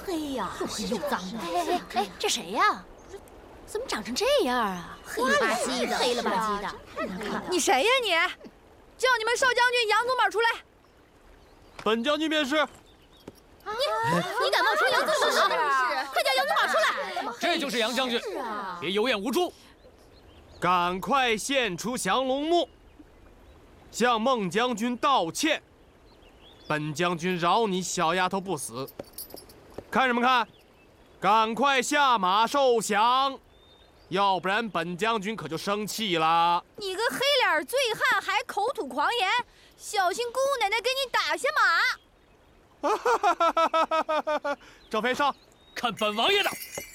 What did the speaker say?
黑呀， 又黑又脏的。 哎，这谁呀？怎么长成这样啊？黑了吧唧的，黑了吧唧的，太难看了。 你谁呀你？叫你们少将军杨宗保出来！ 本将军便是。 你敢冒充杨宗保？快叫杨宗保出来！ 这就是杨将军，别有眼无珠。 赶快献出降龙木，向孟将军道歉。本将军饶你小丫头不死。看什么看？赶快下马受降，要不然本将军可就生气了。 你个黑脸醉汉还口吐狂言，小心姑奶奶给你打下马！ 赵飞上， 看本王爷的！